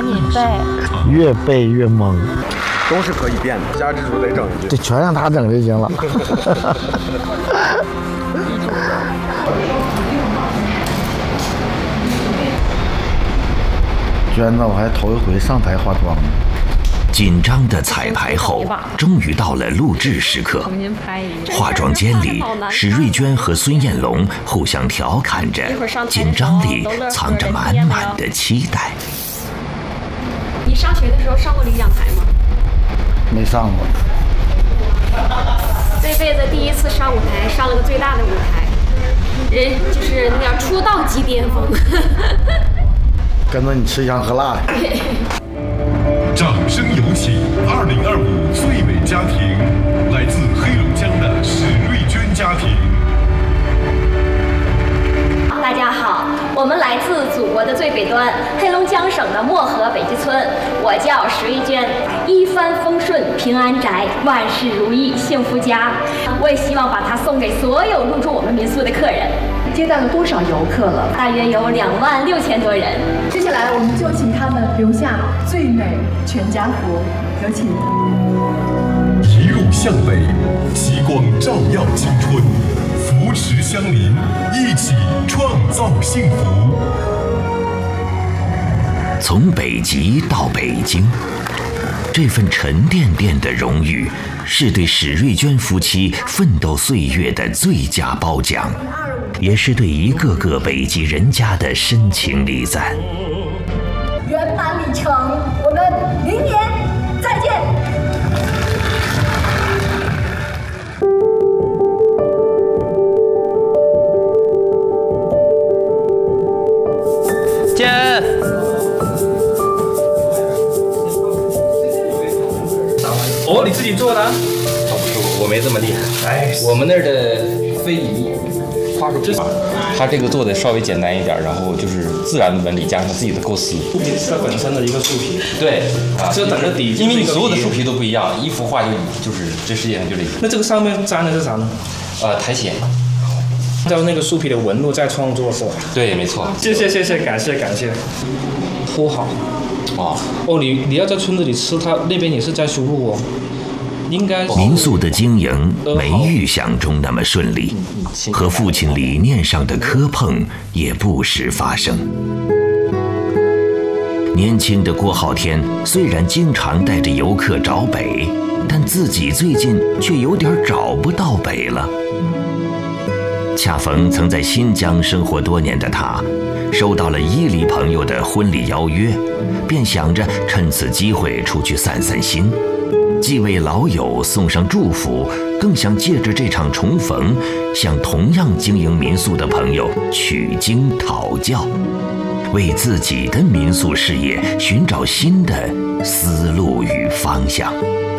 赶紧背， 越背越懵。 都是可以变的，加蜘蛛得整一句， 这全让他整就行了。娟子，我还头一回上台化妆呢。 紧张的彩排后，终于到了录制时刻。化妆间里，史瑞娟和孙艳龙互相调侃着，紧张里藏着满满的期待。 你上学的时候上过领奖台吗？ 没上过。 这辈子第一次上舞台，上了个最大的舞台，人就是那叫出道即巅峰。 跟着你吃香喝辣的。 掌声有请2025最美家庭，来自黑龙江的史瑞娟家庭。 大家好，我们来自祖国的最北端，黑龙江省的漠河北极村。我叫史瑞娟，一帆风顺，平安宅，万事如意，幸福家。我也希望把它送给所有入住我们民宿的客人。 接待了多少游客了？ 大约有26000多人。 接下来我们就请他们留下最美全家福，有请。 一路向北，极光照耀青春，扶持相邻，一起创造幸福。 从北极到北京，这份沉甸甸的荣誉，是对史瑞娟夫妻奋斗岁月的最佳褒奖，也是对一个个北极人家的深情礼赞。 圆满里程，我们明年再见。 姐，哦，你自己做的？ 我没这么厉害。哎，我们那儿的非遗花手法，它这个做的稍微简单一点，然后就是自然的纹理加上自己的构思。 树皮是本身的一个树皮。 对啊， 这整个底， 因为你所有的树皮都不一样，一幅画就是这世界上就这一幅。 那这个上面粘的是啥呢？ 苔藓。 按照那个树皮的纹路再创作是吧？ 对，没错。 谢谢，感谢。铺好。哦，你要在村子里吃，它那边也是在修路哦。应该民宿的经营没预想中那么顺利，和父亲理念上的磕碰也不时发生。年轻的郭浩天虽然经常带着游客找北，但自己最近却有点找不到北了。恰逢曾在新疆生活多年的他，收到了伊犁朋友的婚礼邀约，便想着趁此机会出去散散心，既为老友送上祝福，更想借着这场重逢，向同样经营民宿的朋友取经讨教，为自己的民宿事业寻找新的思路与方向。